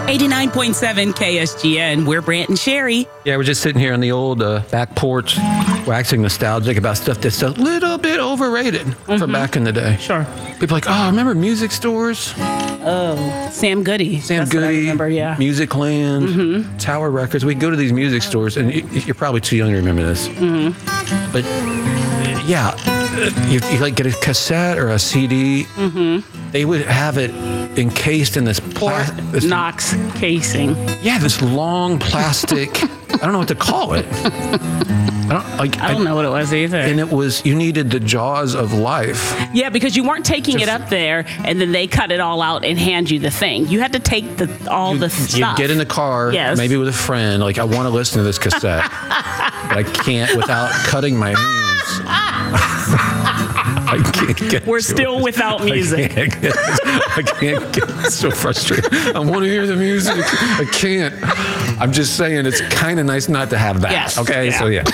89.7 KSGN. We're Brant and Sherry. Yeah, we're just sitting here on the old back porch, waxing nostalgic about stuff that's a little bit overrated from back in the day. Sure. People are like, oh, remember music stores? Oh, Sam Goody. Sam That's Goody, what I remember, yeah. Music Land, Tower Records. We go to these music stores, and you're probably too young to remember this. But yeah, you like get a cassette or a CD. They would have it encased in this plastic Knox casing. Yeah, this long plastic. I don't know what to call it. I don't know what it was either. And it was, you needed the jaws of life. Yeah, because you weren't taking it up there and then they cut it all out and hand you the thing. You had to take all the stuff. You'd get in the car, maybe with a friend, like, I want to listen to this cassette, but I can't without cutting my hands. I can't get We're still without music. I can't get so frustrated. I want to hear the music. I can't. I'm just saying it's kind of nice not to have that. Yes. Okay, yeah. So yeah.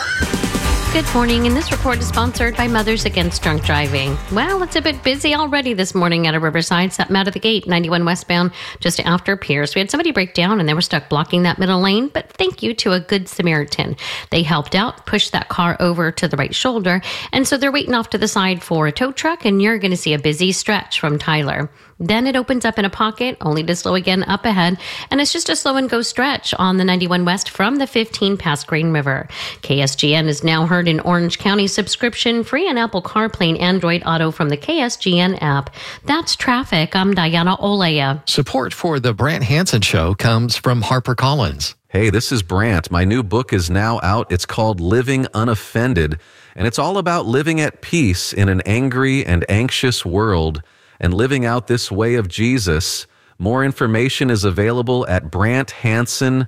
Good morning, and this report is sponsored by Mothers Against Drunk Driving. Well, it's a bit busy already this morning out of Riverside, something out of the gate, 91 westbound, just after Pierce. We had somebody break down, and they were stuck blocking that middle lane, but thank you to a good Samaritan. They helped out, pushed that car over to the right shoulder, and so they're waiting off to the side for a tow truck, and you're going to see a busy stretch from Tyler. Then it opens up in a pocket, only to slow again up ahead, and it's just a slow and go stretch on the 91 West from the 15 past Green River. KSGN is now heard in Orange County, subscription free on Apple CarPlay and Android Auto from the KSGN app. That's traffic. I'm Diana Olea. Support for the Brant Hansen Show comes from HarperCollins. Hey, this is Brant. My new book is now out. It's called Living Unoffended, and it's all about living at peace in an angry and anxious world and living out this way of Jesus. More information is available at branthansen.com.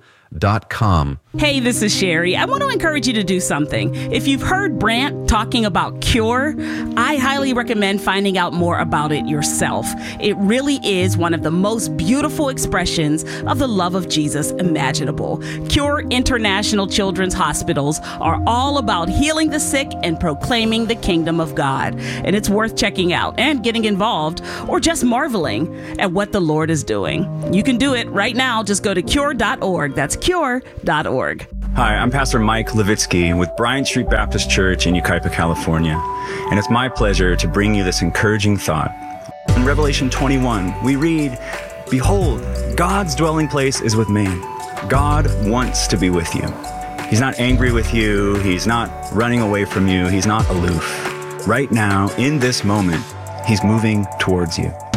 Hey, this is Sherry. I want to encourage you to do something. If you've heard Brant talking about Cure, I highly recommend finding out more about it yourself. It really is one of the most beautiful expressions of the love of Jesus imaginable. Cure International Children's Hospitals are all about healing the sick and proclaiming the kingdom of God. And it's worth checking out and getting involved, or just marveling at what the Lord is doing. You can do it right now. Just go to cure.org. That's cure.org. Hi, I'm Pastor Mike Levitsky with Bryant Street Baptist Church in Yucaipa, California. And it's my pleasure to bring you this encouraging thought. In Revelation 21, we read, "Behold, God's dwelling place is with man. God wants to be with you. He's not angry with you. He's not running away from you. He's not aloof. Right now, in this moment, he's moving towards you."